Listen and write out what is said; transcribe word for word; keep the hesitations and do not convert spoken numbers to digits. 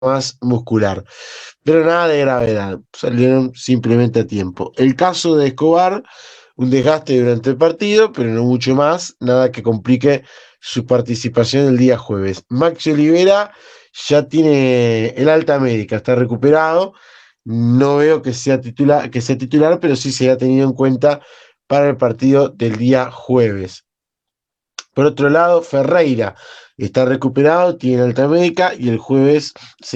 más muscular. Pero nada de gravedad, salieron simplemente a tiempo. El caso de Escobar, un desgaste durante el partido, pero no mucho más, nada que complique su participación el día jueves. Maxi Olivera ya tiene el alta médica, está recuperado. No veo que sea titular, que sea titular, pero sí se ha tenido en cuenta para el partido del día jueves. Por otro lado, Ferreira está recuperado, tiene alta médica y el jueves se